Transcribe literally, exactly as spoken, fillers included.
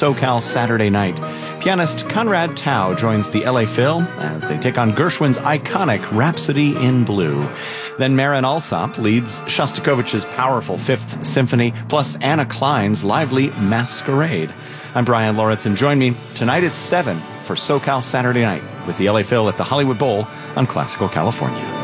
SoCal Saturday Night. Pianist Conrad Tao joins the L A Phil as they take on Gershwin's iconic Rhapsody in Blue. Then Marin Alsop leads Shostakovich's powerful Fifth Symphony, plus Anna Klein's lively Masquerade. I'm Brian Lawrence, and join me tonight at seven for SoCal Saturday Night with the L A Phil at the Hollywood Bowl on Classical California.